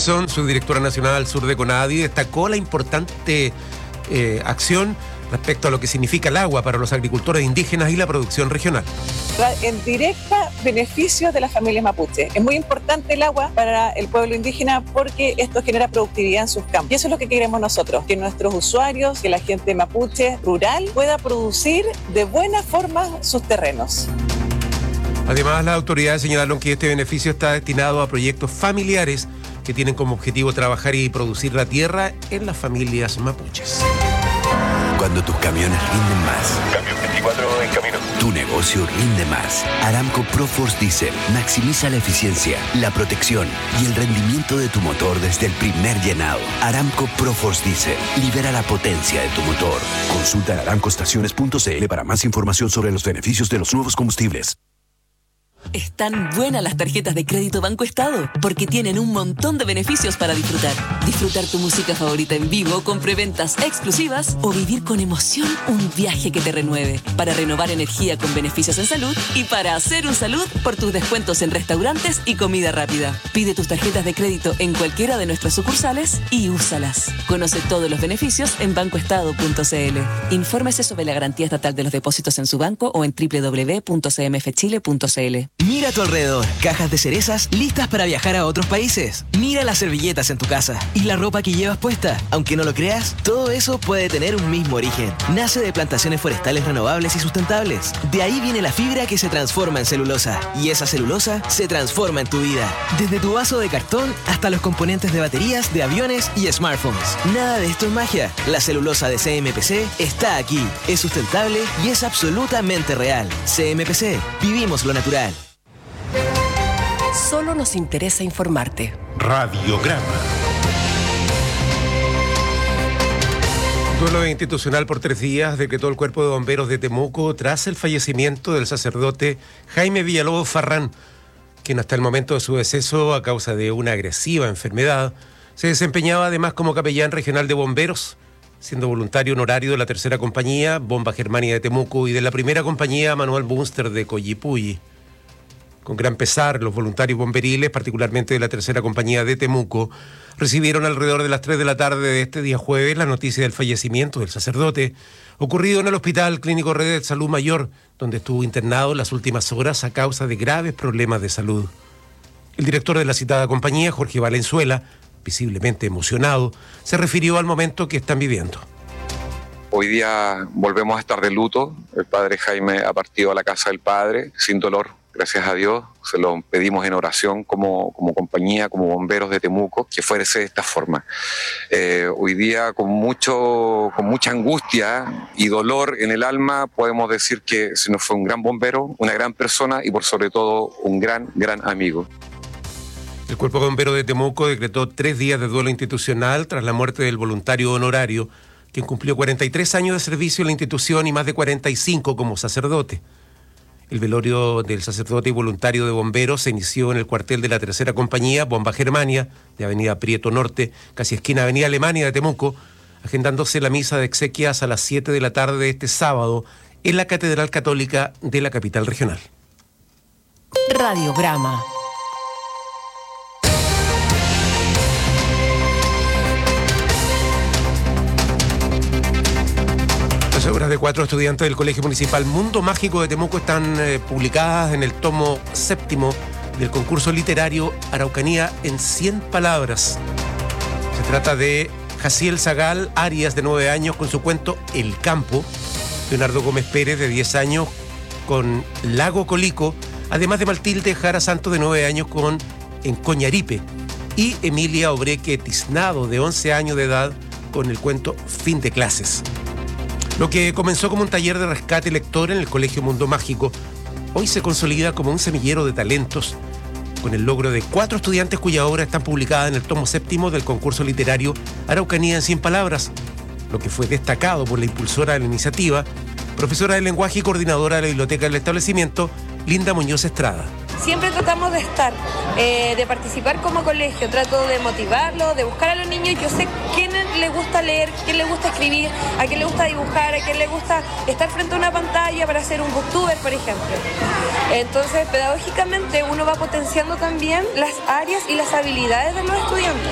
Subdirectora nacional sur de CONADI, destacó la importante acción respecto a lo que significa el agua para los agricultores indígenas y la producción regional. En directa beneficio de las familias mapuche. Es muy importante el agua para el pueblo indígena porque esto genera productividad en sus campos. Y eso es lo que queremos nosotros, que nuestros usuarios, que la gente mapuche rural pueda producir de buena forma sus terrenos. Además, las autoridades señalaron que este beneficio está destinado a proyectos familiares que tienen como objetivo trabajar y producir la tierra en las familias mapuches. Cuando tus camiones rinden más. Camión 24 en camino. Tu negocio rinde más. Aramco ProForce Diesel maximiza la eficiencia, la protección y el rendimiento de tu motor desde el primer llenado. Aramco ProForce Diesel libera la potencia de tu motor. Consulta aramcoestaciones.cl para más información sobre los beneficios de los nuevos combustibles. Están buenas las tarjetas de crédito Banco Estado porque tienen un montón de beneficios para disfrutar. Disfrutar tu música favorita en vivo con preventas exclusivas o vivir con emoción un viaje que te renueve. Para renovar energía con beneficios en salud y para hacer un salud por tus descuentos en restaurantes y comida rápida. Pide tus tarjetas de crédito en cualquiera de nuestras sucursales y úsalas. Conoce todos los beneficios en bancoestado.cl. Infórmese sobre la garantía estatal de los depósitos en su banco o en www.cmfchile.cl. Mira a tu alrededor, cajas de cerezas listas para viajar a otros países. Mira las servilletas en tu casa y la ropa que llevas puesta. Aunque no lo creas, todo eso puede tener un mismo origen. Nace de plantaciones forestales renovables y sustentables. De ahí viene la fibra que se transforma en celulosa. Y esa celulosa se transforma en tu vida. Desde tu vaso de cartón hasta los componentes de baterías, de aviones y smartphones. Nada de esto es magia. La celulosa de CMPC está aquí. Es sustentable y es absolutamente real. CMPC. Vivimos lo natural. Solo nos interesa informarte. Radiograma. Duelo institucional por 3 días decretó el Cuerpo de Bomberos de Temuco tras el fallecimiento del sacerdote Jaime Villalobos Farrán, quien hasta el momento de su deceso, a causa de una agresiva enfermedad, se desempeñaba además como capellán regional de bomberos, siendo voluntario honorario de la 3ª compañía Bomba Germania de Temuco y de la 1ª compañía Manuel Bunster de Coyipulli. Con gran pesar, los voluntarios bomberiles, particularmente de la 3ª compañía de Temuco, recibieron alrededor de las 3 de la tarde de este día jueves la noticia del fallecimiento del sacerdote, ocurrido en el Hospital Clínico Red de Salud Mayor, donde estuvo internado en las últimas horas a causa de graves problemas de salud. El director de la citada compañía, Jorge Valenzuela, visiblemente emocionado, se refirió al momento que están viviendo. Hoy día volvemos a estar de luto. El padre Jaime ha partido a la casa del Padre sin dolor. Gracias a Dios, se lo pedimos en oración como compañía, como bomberos de Temuco, que fuese de esta forma. Hoy día, con mucha angustia y dolor en el alma, podemos decir que se nos fue un gran bombero, una gran persona y por sobre todo un gran amigo. El Cuerpo de Bomberos de Temuco decretó 3 días de duelo institucional tras la muerte del voluntario honorario, quien cumplió 43 años de servicio en la institución y más de 45 como sacerdote. El velorio del sacerdote y voluntario de bomberos se inició en el cuartel de la 3ª compañía Bomba Germania, de Avenida Prieto Norte, casi esquina Avenida Alemania de Temuco, agendándose la misa de exequias a las 7 de la tarde de este sábado en la Catedral Católica de la capital regional. Radiograma. Las obras de 4 estudiantes del Colegio Municipal Mundo Mágico de Temuco están publicadas en el tomo 7º del concurso literario Araucanía en 100 palabras. Se trata de Jaciel Zagal Arias, de 9 años, con su cuento El Campo, Leonardo Gómez Pérez, de 10 años, con Lago Colico, además de Matilde Jara Santos, de 9 años, con En Coñaripe, y Emilia Obreque Tiznado, de 11 años de edad, con el cuento Fin de Clases. Lo que comenzó como un taller de rescate lector en el Colegio Mundo Mágico, hoy se consolida como un semillero de talentos, con el logro de 4 estudiantes cuya obra están publicadas en el tomo 7º del concurso literario Araucanía en 100 palabras, lo que fue destacado por la impulsora de la iniciativa, profesora de lenguaje y coordinadora de la biblioteca del establecimiento, Linda Muñoz Estrada. Siempre tratamos de estar, de participar como colegio, trato de motivarlo, de buscar a los niños. Yo sé quién le gusta leer, quién le gusta escribir, a quién le gusta dibujar, a quién le gusta estar frente a una pantalla para ser un booktuber, por ejemplo. Entonces, pedagógicamente uno va potenciando también las áreas y las habilidades de los estudiantes.